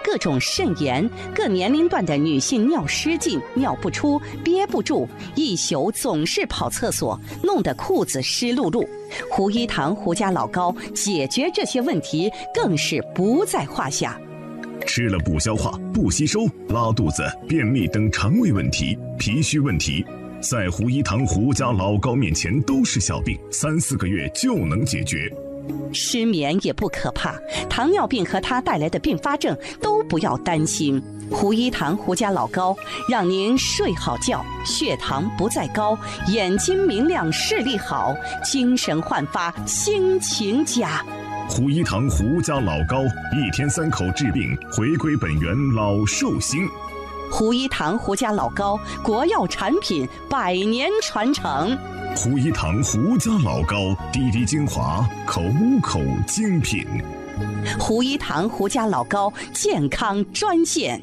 各种肾炎，各年龄段的女性尿失禁、尿不出、憋不住，一宿总是跑厕所，弄得裤子湿漉漉。胡一堂胡家老高解决这些问题更是不在话下。 吃了不消化、不吸收、拉肚子、便秘等肠胃问题、脾虚问题，在胡一堂胡家老高面前都是小病，3-4个月就能解决。 失眠也不可怕，糖尿病和它带来的并发症都不要担心。胡一堂胡家老高让您睡好觉，血糖不再高，眼睛明亮，视力好，精神焕发，心情佳。 胡一堂胡家老高，1天3口治病，回归本源，老寿星。 胡一堂胡家老高，国药产品，100年传承。 胡一堂胡家老高，滴滴精华，口口精品。 胡一堂胡家老高健康专线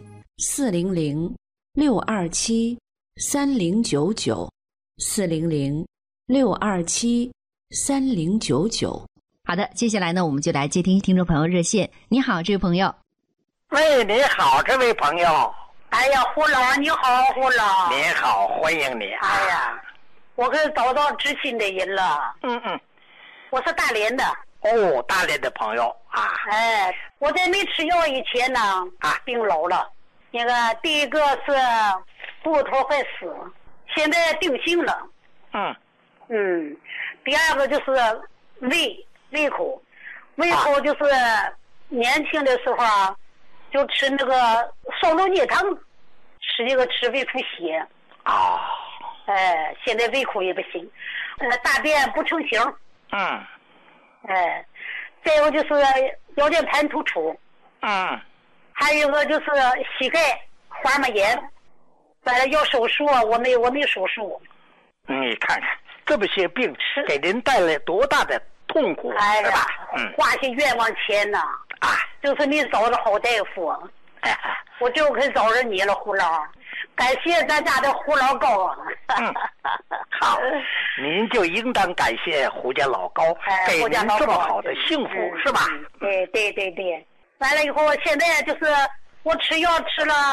：400-627-3099，400-627-3099。好的，接下来呢，我们就来接听听众朋友热线。你好，这位朋友。 喂，你好，这位朋友。 哎呀，胡老，你好，胡老。 你好，欢迎你。 哎呀，我可找到知心的人了。我是大连的。 哦，大连的朋友啊。 哎，我在没吃药以前呢，病老了。那个第一个是骨头坏死，现在定性了。第二个就是胃口就是年轻的时候啊，就吃那个烧肉泥汤，吃胃出血。现在胃口也不行，大便不成形。再有就是腰间盘突出。还有一个就是膝盖滑膜炎，完了要手术，我没手术。 你看看这么些病给您带来多大的痛苦，是吧？ 花些冤枉钱呢。就是你找着好大夫，我就可找着你了，胡老。感谢咱家的胡老高。 好，您就应当感谢胡家老高，给您这么好的幸福，是吧？ 对。完了以后，现在就是我吃药吃了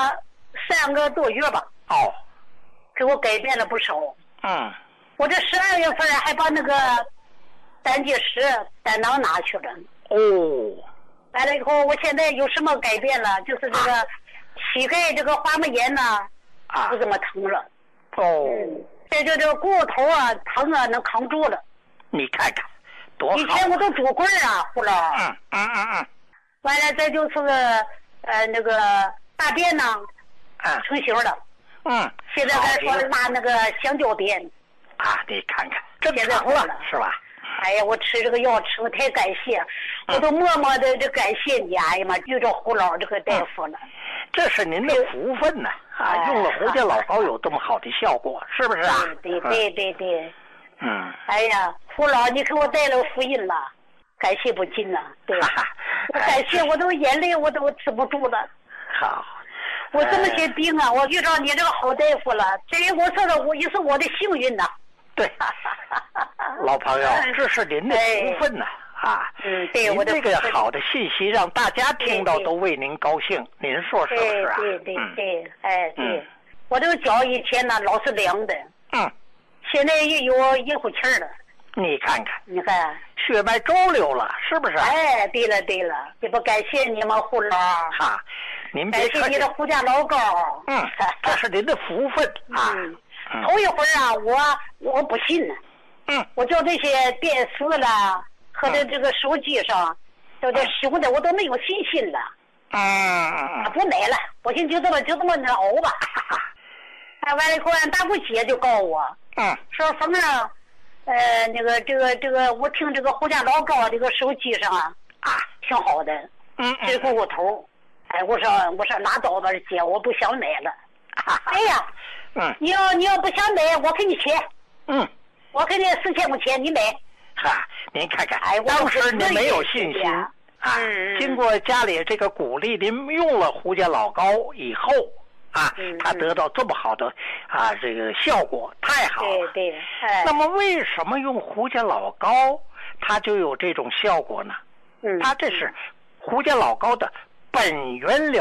3个多月吧。给我改变了不少。我这12月份还把那个胆结石胆囊拿去了。完了以后，我现在有什么改变了？就是这个膝盖这个滑膜炎呢，不怎么疼了。再就这个骨头啊疼啊能扛住了。 你看看多好。 以前我都拄棍啊，胡老。完了再就是那个大便呢成型了。现在还说拉那个香蕉便。 你看看这么成了，是吧？ 哎呀，我吃这个药吃，我太感谢，我都默默的就感谢你。哎呀妈，遇着胡老这个大夫了。 这是您的福分呢。用了胡家老高有这么好的效果，是不是啊？ 对。哎呀，胡老，你给我带了福音了，感谢不尽呐。对，我感谢，我都眼泪我都止不住了。 好， 我这么些病啊，我遇到你这个好大夫了，这我说的也是我的幸运呐。 对，老朋友，这是您的福分呐。 对， 您这个好的信息让大家听到都为您高兴，您说是不是啊？ 对，我这个脚以前呢老是凉的，现在也有一股气儿了。 你看看，血脉周流了，是不是？ 对了，这不感谢你们胡老。 您别感谢你的胡家老高。 这是您的福分啊。 头一会儿啊，我不信呢。我叫这些电视了和这个手机上叫这修的，我都没有信心了。不买了，我寻思就这么熬吧。完了以后，俺大姑姐就告我，说凤啊，那个这个，我听这个胡家老高这个手机上挺好的，这骨头。我说拉倒吧，姐，我不想买了。哎呀，你要不想买，我给你钱。我给你4000块钱，你买。 您看看，当时您没有信心经过家里这个鼓励，您用了胡家老高以后他得到这么好的这个效果，太好了。 对。 那么为什么用胡家老高，它就有这种效果呢？它这是胡家老高的本源疗